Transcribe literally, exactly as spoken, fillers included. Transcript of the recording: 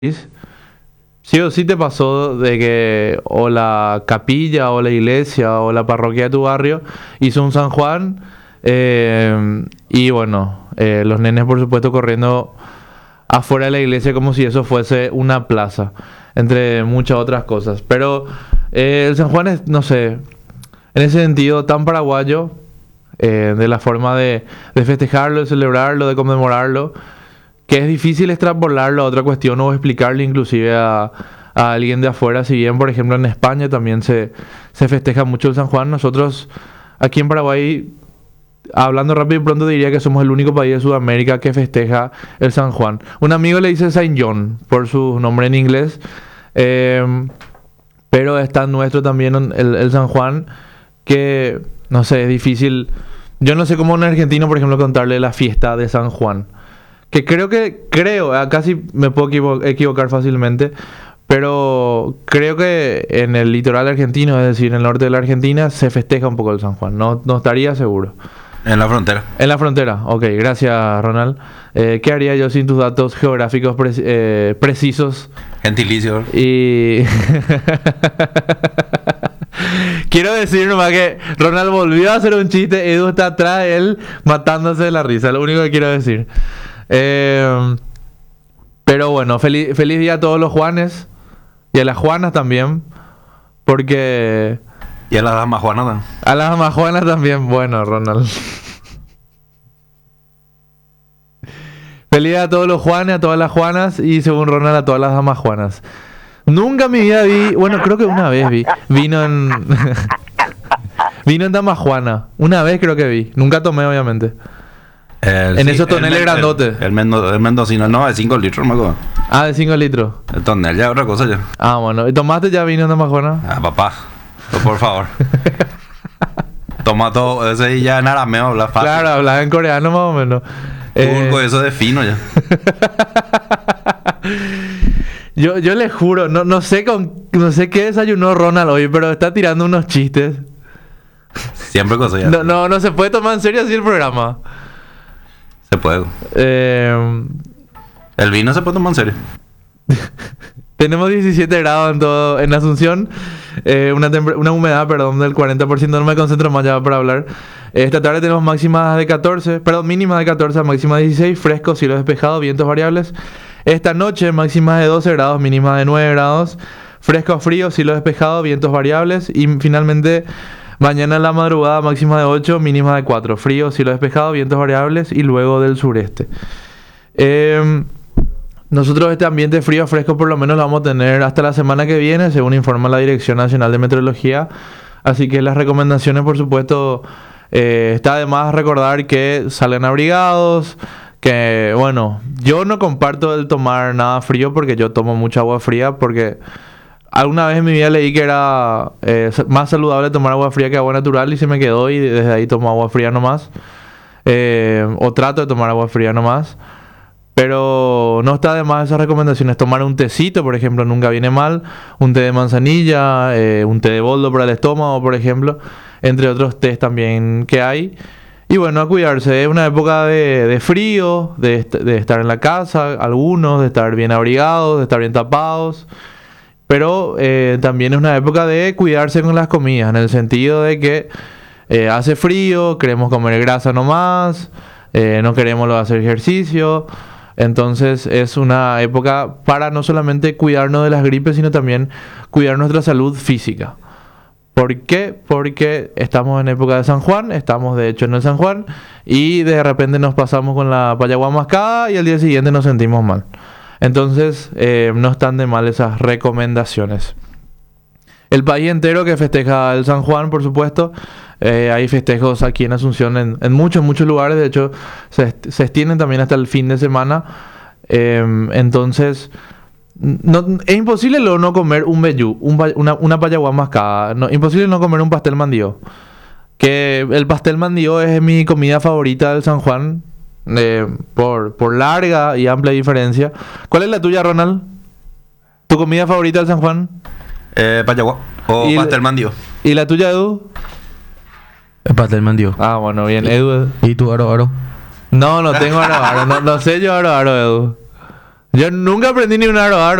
sí o sí te pasó de que o la capilla o la iglesia o la parroquia de tu barrio hizo un San Juan eh, y bueno, eh, los nenes por supuesto corriendo afuera de la iglesia como si eso fuese una plaza, entre muchas otras cosas. Pero eh, el San Juan es, no sé, en ese sentido tan paraguayo, eh, de la forma de, de festejarlo, de celebrarlo, de conmemorarlo, que es difícil extrapolarlo a otra cuestión o explicarle inclusive a, a alguien de afuera. Si bien, por ejemplo, en España también se, se festeja mucho el San Juan, nosotros aquí en Paraguay, hablando rápido y pronto, diría que somos el único país de Sudamérica que festeja el San Juan. Un amigo le dice Saint John por su nombre en inglés, eh, pero es tan nuestro también el, el San Juan que, no sé, es difícil. Yo no sé cómo un argentino, por ejemplo, contarle la fiesta de San Juan. Que creo que, creo, casi me puedo equivo- equivocar fácilmente, pero creo que en el litoral argentino, es decir, en el norte de la Argentina, se festeja un poco el San Juan. No, no estaría seguro. En la frontera. En la frontera, ok, gracias Ronald. Eh, ¿Qué haría yo sin tus datos geográficos pre- eh, precisos? Gentilicio. Y quiero decir nomás que Ronald volvió a hacer un chiste, Edu está atrás de él matándose de la risa, lo único que quiero decir. Eh, pero bueno, feliz, feliz día a todos los Juanes y a las Juanas también, porque... Y a las damas Juanas. A las damas Juanas también, bueno, Ronald. Feliz día a todos los Juanes, a todas las Juanas y según Ronald a todas las damas Juanas. Nunca en mi vida vi, bueno, creo que una vez vi, vino en... vino en Dama Juana, una vez creo que vi, nunca tomé obviamente. El, En sí, esos toneles el, grandotes. El, el, mendo, el mendocino, no, de cinco litros, me acuerdo. Ah, de cinco litros. El tonel ya es otra cosa ya. Ah, bueno. ¿Y tomaste ya vino en Dama Juana? Ah, papá. Por favor. Toma todo. Ese ya en arameo habla fácil. Claro, hablas en coreano más o menos. Turco, Eh, eso de fino ya. yo, yo le juro, no, no sé con, no sé qué desayunó Ronald hoy, pero está tirando unos chistes. Siempre cosa ya. No, no, no se puede tomar en serio así el programa. Se puede. Eh, El vino se puede tomar en serio. Tenemos diecisiete grados en todo, en Asunción, eh, una, temper- una humedad, perdón, del cuarenta por ciento, no me concentro más ya para hablar. Esta tarde tenemos máximas de catorce, perdón, mínimas de catorce, máximas de dieciséis, fresco, cielo despejado, vientos variables. Esta noche máximas de doce grados, mínimas de nueve grados, fresco a frío, cielo despejado, vientos variables. Y finalmente, mañana en la madrugada máxima de ocho, mínima de cuatro, frío, cielo despejado, vientos variables y luego del sureste. Eh... Nosotros este ambiente frío fresco por lo menos lo vamos a tener hasta la semana que viene, según informa la Dirección Nacional de Meteorología. Así que las recomendaciones, por supuesto, eh, está de más recordar que salen abrigados, que bueno, yo no comparto el tomar nada frío porque yo tomo mucha agua fría, porque alguna vez en mi vida leí que era eh, más saludable tomar agua fría que agua natural y se me quedó y desde ahí tomo agua fría nomás. Eh, o trato de tomar agua fría nomás. Pero no está de más esas recomendaciones. Tomar un tecito, por ejemplo, nunca viene mal. Un té de manzanilla, eh, un té de boldo para el estómago, por ejemplo. Entre otros tés también que hay. Y bueno, a cuidarse. Es una época de, de frío, de, est- de estar en la casa, algunos, de estar bien abrigados, de estar bien tapados. Pero eh, también es una época de cuidarse con las comidas, en el sentido de que eh, hace frío, queremos comer grasa nomás, eh, no queremos lo de hacer ejercicio. Entonces es una época para no solamente cuidarnos de las gripes, sino también cuidar nuestra salud física. ¿Por qué? Porque estamos en época de San Juan, estamos de hecho en el San Juan, y de repente nos pasamos con la payagua mascada y al día siguiente nos sentimos mal. Entonces eh, no están de mal esas recomendaciones. El país entero que festeja el San Juan, por supuesto. Eh, hay festejos aquí en Asunción en, en muchos, muchos lugares. De hecho, se, est- se extienden también hasta el fin de semana. Eh, entonces, no, es imposible lo no comer un vellú, un, pa- una, una payaguá mascada. No, imposible no comer un pastel mandío. Que el pastel mandío es mi comida favorita del San Juan. Eh, por, por larga y amplia diferencia. ¿Cuál es la tuya, Ronald? ¿Tu comida favorita del San Juan? Eh, payagua. O Y el- pastel mandio. ¿Y la tuya, Edu? El pastel mandio. Ah, bueno, bien, Edu. ¿Y tú, Aro, Aro? No, no tengo aro, aro. No, no sé yo aro, aro, Edu. Yo nunca aprendí ni un aro aro.